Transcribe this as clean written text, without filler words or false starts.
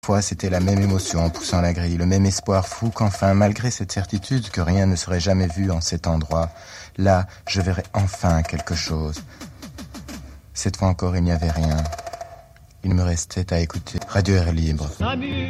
Fois, c'était la même émotion en poussant la grille, le même espoir fou qu'enfin, malgré cette certitude que rien ne serait jamais vu en cet endroit, là, je verrais enfin quelque chose. Cette fois encore, il n'y avait rien. Il me restait à écouter Radio Air Libre.